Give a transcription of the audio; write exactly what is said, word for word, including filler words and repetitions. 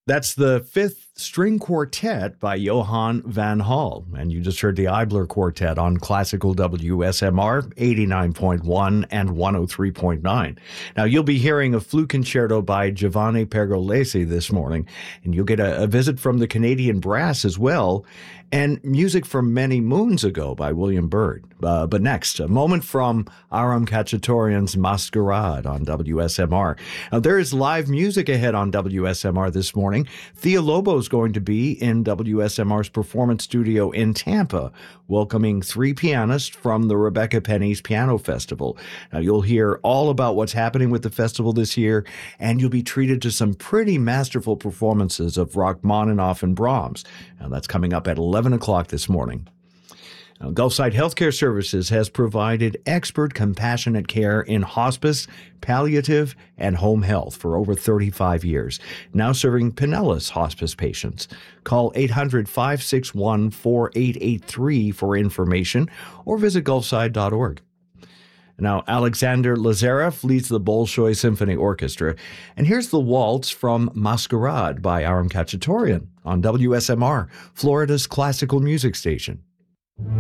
That's the fifth string quartet by Johann van Hall. And you just heard the Eibler Quartet on Classical W S M R eighty-nine point one and one oh three point nine. Now, you'll be hearing a flute concerto by Giovanni Pergolesi this morning, and you'll get a, a visit from the Canadian Brass as well, and music from many moons ago by William Byrd. Uh, but next, a moment from Aram Khachaturian's Masquerade on W S M R. Now, there is live music ahead on W S M R this morning. Thea Lobo is going to be in W S M R's performance studio in Tampa, welcoming three pianists from the Rebecca Penny's Piano Festival. Now, you'll hear all about what's happening with the festival this year, and you'll be treated to some pretty masterful performances of Rachmaninoff and Brahms. Now, that's coming up at eleven o'clock this morning. Now, Gulfside Healthcare Services has provided expert compassionate care in hospice, palliative, and home health for over thirty-five years, now serving Pinellas hospice patients. Call eight hundred, five six one, four eight eight three for information or visit gulfside dot org. Now, Alexander Lazarev leads the Bolshoi Symphony Orchestra, and here's the waltz from Masquerade by Aram Khachaturian on W S M R, Florida's classical music station.